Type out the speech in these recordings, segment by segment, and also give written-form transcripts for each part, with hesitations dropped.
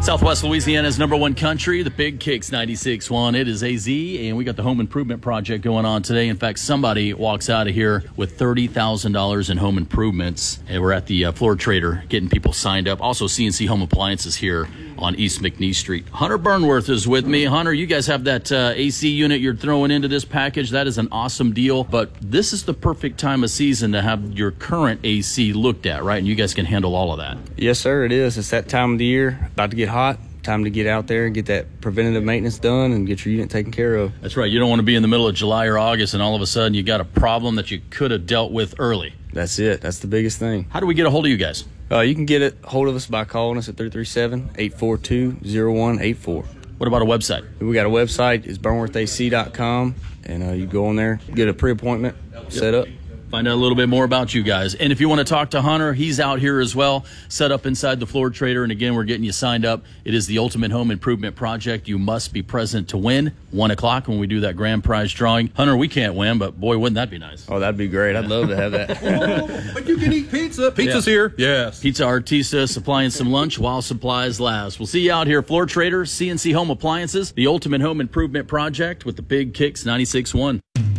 Southwest Louisiana's number one country, the Big Kicks 96.1. It is AZ, and we got the home improvement project going on today. In fact, somebody walks out of here with $30,000 in home improvements. And we're at the Floor Trader getting people signed up. Also, CNC Home Appliances here on East McNee Street. Hunter Burnworth is with me. Hunter, you guys have that AC unit you're throwing into this package. That is an awesome deal. But this is the perfect time of season to have your current AC looked at, right? And you guys can handle all of that. Yes, sir, it is. It's that time of the year, about to get hot. Time to get out there and get that preventative maintenance done and get your unit taken care of. That's right. You don't want to be in the middle of July or August and all of a sudden you got a problem that you could have dealt with early. That's it. That's the biggest thing. How do we get a hold of you guys? You can get a hold of us by calling us at 337-842-0184. What about a website? We got a website. It's burnworthac.com, and you go on there, get a pre-appointment set up. Find out a little bit more about you guys. And if you want to talk to Hunter, he's out here as well, set up inside the Floor Trader. And again, we're getting you signed up. It is the Ultimate Home Improvement Project. You must be present to win. 1 o'clock when we do that grand prize drawing. Hunter, we can't win, but boy, wouldn't that be nice? Oh, that'd be great. I'd love to have that. But you can eat pizza. Pizza's here. Yes. Pizza Artista supplying some lunch while supplies last. We'll see you out here, Floor Trader, CNC Home Appliances, the Ultimate Home Improvement Project with the Big Kicks 96.1.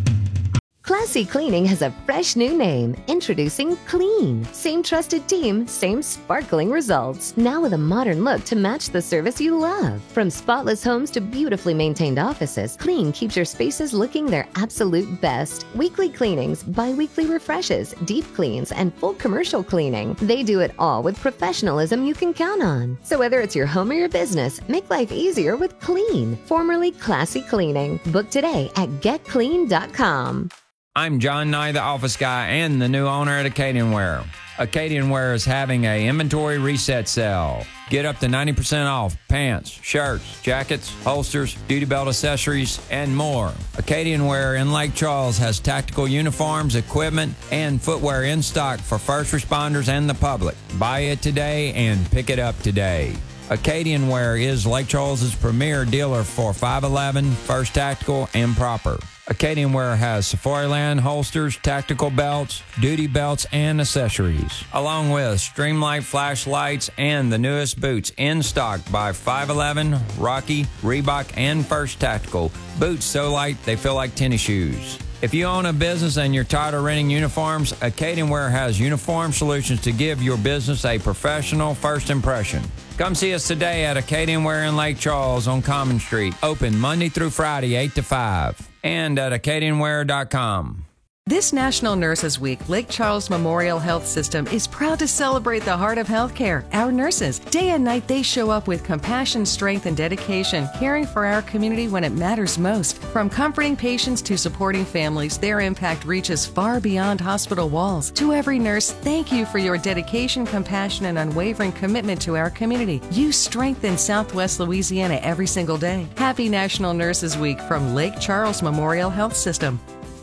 Classy Cleaning has a fresh new name. Introducing Clean. Same trusted team, same sparkling results. Now with a modern look to match the service you love. From spotless homes to beautifully maintained offices, Clean keeps your spaces looking their absolute best. Weekly cleanings, bi-weekly refreshes, deep cleans, and full commercial cleaning. They do it all with professionalism you can count on. So whether it's your home or your business, make life easier with Clean, formerly Classy Cleaning. Book today at getclean.com. I'm John Nye, the office guy and the new owner at Acadianware. Acadianware is having a inventory reset sale. Get up to 90% off pants, shirts, jackets, holsters, duty belt accessories, and more. Acadianware in Lake Charles has tactical uniforms, equipment, and footwear in stock for first responders and the public. Buy it today and pick it up today. Acadianware is Lake Charles' premier dealer for 511, First Tactical, and Proper. Acadianware has Safariland holsters, tactical belts, duty belts, and accessories, along with Streamlight flashlights and the newest boots in stock by 511, Rocky, Reebok, and First Tactical. Boots so light they feel like tennis shoes. If you own a business and you're tired of renting uniforms, Acadianware has uniform solutions to give your business a professional first impression. Come see us today at Acadianware in Lake Charles on Common Street. Open Monday through Friday, 8 to 5. And at Acadianware.com. This National Nurses Week, Lake Charles Memorial Health System is proud to celebrate the heart of healthcare, our nurses. Day and night, they show up with compassion, strength, and dedication, caring for our community when it matters most. From comforting patients to supporting families, their impact reaches far beyond hospital walls. To every nurse, thank you for your dedication, compassion, and unwavering commitment to our community. You strengthen Southwest Louisiana every single day. Happy National Nurses Week from Lake Charles Memorial Health System.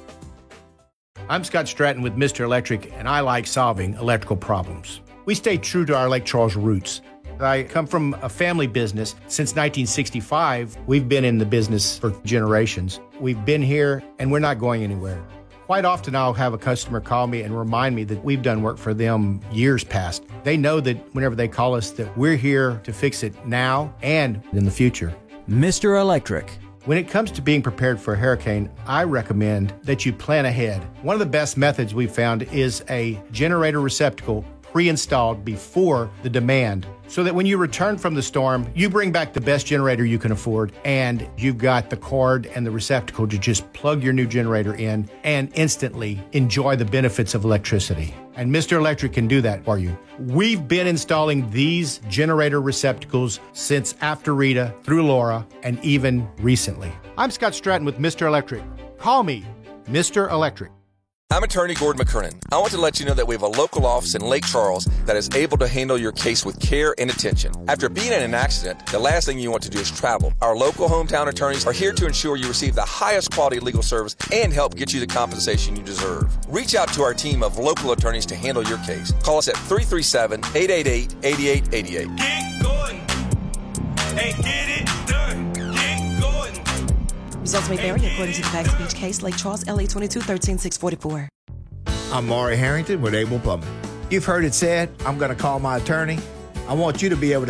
I'm Scott Stratton with Mr. Electric, and I like solving electrical problems. We stay true to our Lake Charles roots. I come from a family business. Since 1965, we've been in the business for generations. We've been here, and we're not going anywhere. Quite often, I'll have a customer call me and remind me that we've done work for them years past. They know that whenever they call us, that we're here to fix it now and in the future. Mr. Electric. When it comes to being prepared for a hurricane, I recommend that you plan ahead. One of the best methods we've found is a generator receptacle pre-installed before the demand, so that when you return from the storm, you bring back the best generator you can afford, and you've got the cord and the receptacle to just plug your new generator in and instantly enjoy the benefits of electricity. And Mr. Electric can do that for you. We've been installing these generator receptacles since after Rita, through Laura, and even recently. I'm Scott Stratton with Mr. Electric. Call me Mr. Electric. I'm attorney Gordon McKernan. I want to let you know that we have a local office in Lake Charles that is able to handle your case with care and attention. After being in an accident, the last thing you want to do is travel. Our local hometown attorneys are here to ensure you receive the highest quality legal service and help get you the compensation you deserve. Reach out to our team of local attorneys to handle your case. Call us at 337-888-8888. Get going. Hey, get it done. Get going. Results may vary according to the facts of each case. Lake Charles, LA 22-13644. I'm Maury Harrington with Able Plumbing. You've heard it said, I'm going to call my attorney. I want you to be able to